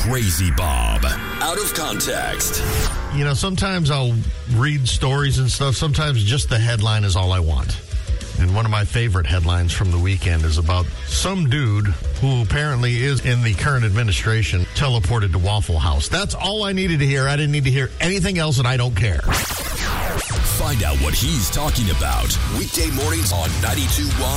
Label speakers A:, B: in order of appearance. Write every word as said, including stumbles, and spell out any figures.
A: Crazy Bob. Out of context.
B: You know, sometimes I'll read stories and stuff. Sometimes just the headline is all I want. And one of my favorite headlines from the weekend is about some dude who apparently is in the current administration teleported to Waffle House. That's all I needed to hear. I didn't need to hear anything else, and I don't care.
A: Find out what he's talking about. Weekday mornings on ninety-two point one